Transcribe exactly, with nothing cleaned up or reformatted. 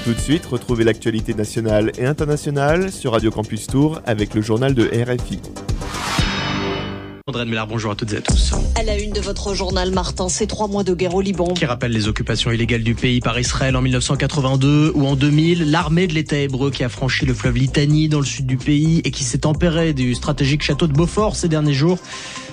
Tout de suite, retrouvez l'actualité nationale et internationale sur Radio Campus Tours avec le journal de R F I. André Mellard, bonjour à toutes et à tous. À la une de votre journal, Martin, c'est trois mois de guerre au Liban. Qui rappelle les occupations illégales du pays par Israël en mille neuf cent quatre-vingt-deux ou en deux mille, l'armée de l'État hébreu qui a franchi le fleuve Litani dans le sud du pays et qui s'est emparée du stratégique château de Beaufort ces derniers jours.